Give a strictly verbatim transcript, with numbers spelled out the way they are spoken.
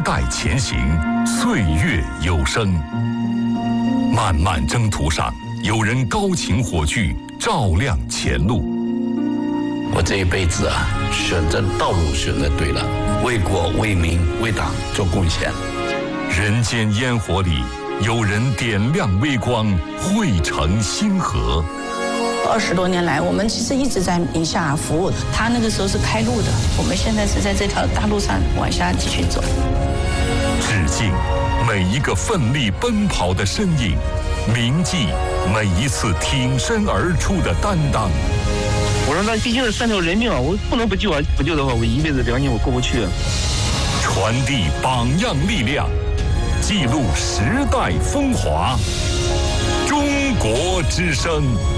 代前行，岁月有声。漫漫征途上，有人高擎火炬，照亮前路。 我这一辈子啊，选择道路选择对了，为国为民为党做贡献。 人间烟火里，有人点亮微光，汇成星河。 二十多年来，我们其实一直在宁夏服务。他那个时候是开路的，我们现在是在这条大路上往下继续走。 致敬每一个奋力奔跑的身影，铭记每一次挺身而出的担当。 我说那毕竟是三条人命啊，我不能不救啊！不救的话，我一辈子良心我过不去。 传递榜样力量，记录时代风华。中国之声。